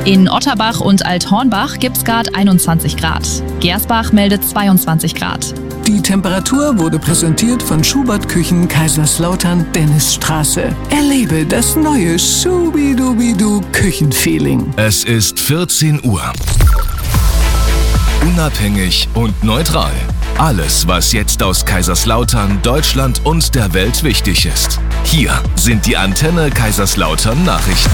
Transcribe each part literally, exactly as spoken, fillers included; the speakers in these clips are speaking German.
In Otterbach und Althornbach gibt es gerade einundzwanzig Grad. Gersbach meldet zweiundzwanzig Grad. Die Temperatur wurde präsentiert von Schubert Küchen Kaiserslautern Dennisstraße. Erlebe das neue Schubidubidu Küchenfeeling. Es ist vierzehn Uhr. Unabhängig und neutral. Alles, was jetzt aus Kaiserslautern, Deutschland und der Welt wichtig ist. Hier sind die Antenne Kaiserslautern Nachrichten.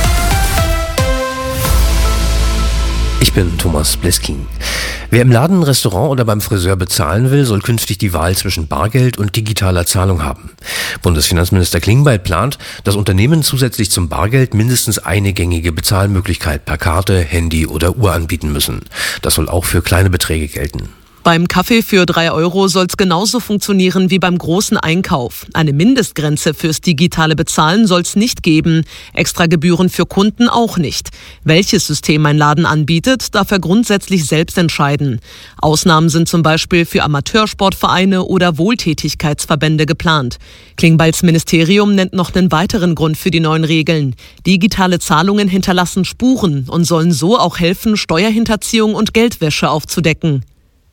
Ich bin Thomas Bleskin. Wer im Laden, Restaurant oder beim Friseur bezahlen will, soll künftig die Wahl zwischen Bargeld und digitaler Zahlung haben. Bundesfinanzminister Klingbeil plant, dass Unternehmen zusätzlich zum Bargeld mindestens eine gängige Bezahlmöglichkeit per Karte, Handy oder Uhr anbieten müssen. Das soll auch für kleine Beträge gelten. Beim Kaffee für drei Euro soll es genauso funktionieren wie beim großen Einkauf. Eine Mindestgrenze fürs digitale Bezahlen soll es nicht geben. Extra Gebühren für Kunden auch nicht. Welches System ein Laden anbietet, darf er grundsätzlich selbst entscheiden. Ausnahmen sind zum Beispiel für Amateursportvereine oder Wohltätigkeitsverbände geplant. Klingbeils Ministerium nennt noch einen weiteren Grund für die neuen Regeln. Digitale Zahlungen hinterlassen Spuren und sollen so auch helfen, Steuerhinterziehung und Geldwäsche aufzudecken.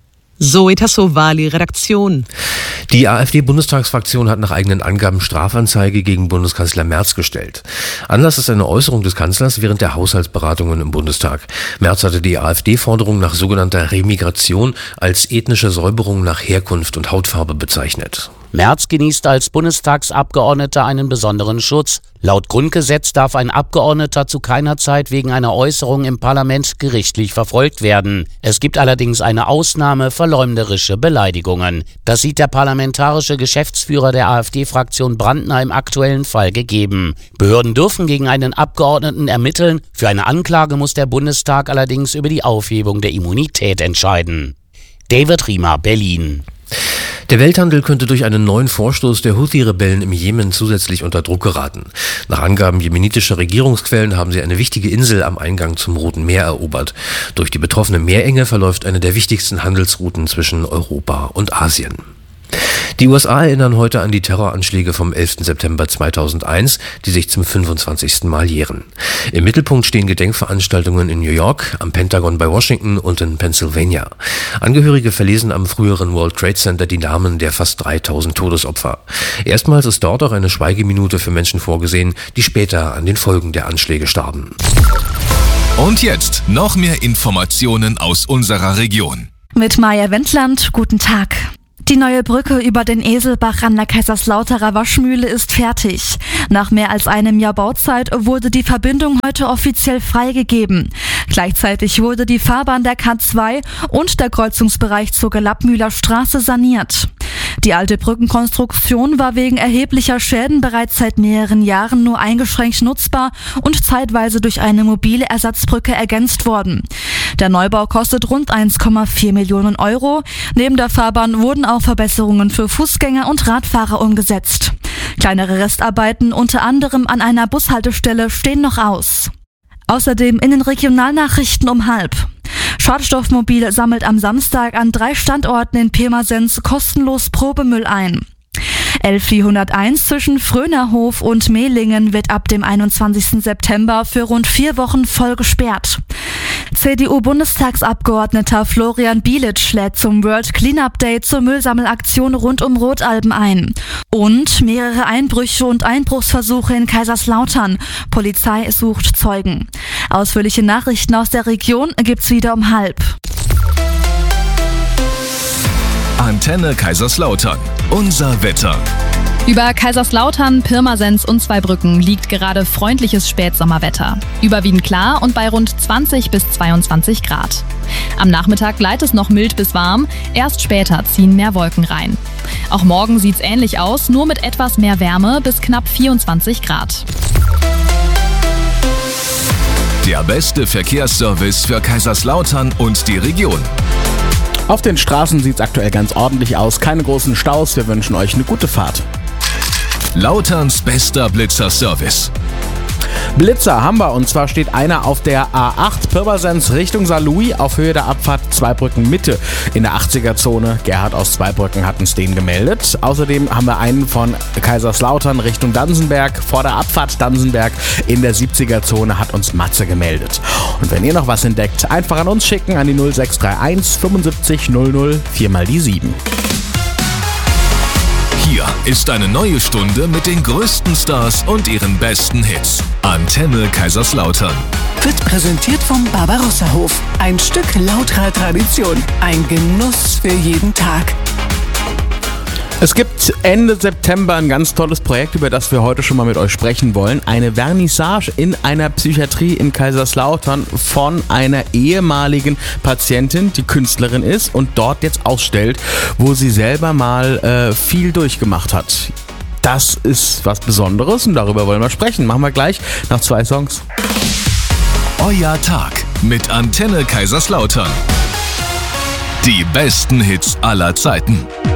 Zoe Tassovali, Redaktion. Die AfD-Bundestagsfraktion hat nach eigenen Angaben Strafanzeige gegen Bundeskanzler Merz gestellt. Anlass ist eine Äußerung des Kanzlers während der Haushaltsberatungen im Bundestag. Merz hatte die AfD-Forderung nach sogenannter Remigration als ethnische Säuberung nach Herkunft und Hautfarbe bezeichnet. Merz genießt als Bundestagsabgeordneter einen besonderen Schutz. Laut Grundgesetz darf ein Abgeordneter zu keiner Zeit wegen einer Äußerung im Parlament gerichtlich verfolgt werden. Es gibt allerdings eine Ausnahme: verleumderische Beleidigungen. Das sieht der parlamentarische Geschäftsführer der AfD-Fraktion Brandner im aktuellen Fall gegeben. Behörden dürfen gegen einen Abgeordneten ermitteln. Für eine Anklage muss der Bundestag allerdings über die Aufhebung der Immunität entscheiden. David Riemer, Berlin. Der Welthandel könnte durch einen neuen Vorstoß der Houthi-Rebellen im Jemen zusätzlich unter Druck geraten. Nach Angaben jemenitischer Regierungsquellen haben sie eine wichtige Insel am Eingang zum Roten Meer erobert. Durch die betroffene Meerenge verläuft eine der wichtigsten Handelsrouten zwischen Europa und Asien. Die U S A erinnern heute an die Terroranschläge vom elften September zweitausendeins, die sich zum fünfundzwanzigsten Mal jähren. Im Mittelpunkt stehen Gedenkveranstaltungen in New York, am Pentagon bei Washington und in Pennsylvania. Angehörige verlesen am früheren World Trade Center die Namen der fast dreitausend Todesopfer. Erstmals ist dort auch eine Schweigeminute für Menschen vorgesehen, die später an den Folgen der Anschläge starben. Und jetzt noch mehr Informationen aus unserer Region. Mit Maja Wendland, guten Tag. Die neue Brücke über den Eselbach an der Kaiserslauterer Waschmühle ist fertig. Nach mehr als einem Jahr Bauzeit wurde die Verbindung heute offiziell freigegeben. Gleichzeitig wurde die Fahrbahn der K zwei und der Kreuzungsbereich zur Gelappmühler Straße saniert. Die alte Brückenkonstruktion war wegen erheblicher Schäden bereits seit mehreren Jahren nur eingeschränkt nutzbar und zeitweise durch eine mobile Ersatzbrücke ergänzt worden. Der Neubau kostet rund eins Komma vier Millionen Euro. Neben der Fahrbahn wurden auch Verbesserungen für Fußgänger und Radfahrer umgesetzt. Kleinere Restarbeiten, unter anderem an einer Bushaltestelle, stehen noch aus. Außerdem in den Regionalnachrichten um halb. Schadstoffmobil sammelt am Samstag an drei Standorten in Pirmasens kostenlos Probemüll ein. L vierhunderteins zwischen Frönerhof und Mehlingen wird ab dem einundzwanzigsten September für rund vier Wochen voll gesperrt. C D U-Bundestagsabgeordneter Florian Bielitsch lädt zum World Cleanup Day zur Müllsammelaktion rund um Rotalben ein. Und mehrere Einbrüche und Einbruchsversuche in Kaiserslautern. Polizei sucht Zeugen. Ausführliche Nachrichten aus der Region gibt's wieder um halb. Antenne Kaiserslautern. Unser Wetter. Über Kaiserslautern, Pirmasens und Zweibrücken liegt gerade freundliches Spätsommerwetter. Überwiegend klar und bei rund zwanzig bis zweiundzwanzig Grad. Am Nachmittag bleibt es noch mild bis warm, erst später ziehen mehr Wolken rein. Auch morgen sieht's ähnlich aus, nur mit etwas mehr Wärme bis knapp vierundzwanzig Grad. Der beste Verkehrsservice für Kaiserslautern und die Region. Auf den Straßen sieht es aktuell ganz ordentlich aus. Keine großen Staus. Wir wünschen euch eine gute Fahrt. Lauterns bester Blitzer-Service. Blitzer haben wir, und zwar steht einer auf der A acht Pirmasens Richtung Saarlouis auf Höhe der Abfahrt Zweibrücken Mitte in der achtziger-Zone. Gerhard aus Zweibrücken hat uns den gemeldet. Außerdem haben wir einen von Kaiserslautern Richtung Dansenberg vor der Abfahrt Dansenberg in der siebziger-Zone hat uns Matze gemeldet. Und wenn ihr noch was entdeckt, einfach an uns schicken an die null sechs drei eins fünfundsiebzig null null vier mal die sieben. Hier ist eine neue Stunde mit den größten Stars und ihren besten Hits. Antenne Kaiserslautern. Wird präsentiert vom Barbarossa-Hof. Ein Stück lauterer Tradition. Ein Genuss für jeden Tag. Es gibt Ende September ein ganz tolles Projekt, über das wir heute schon mal mit euch sprechen wollen. Eine Vernissage in einer Psychiatrie in Kaiserslautern von einer ehemaligen Patientin, die Künstlerin ist und dort jetzt ausstellt, wo sie selber mal äh, viel durchgemacht hat. Das ist was Besonderes und darüber wollen wir sprechen. Machen wir gleich nach zwei Songs. Euer Tag mit Antenne Kaiserslautern. Die besten Hits aller Zeiten.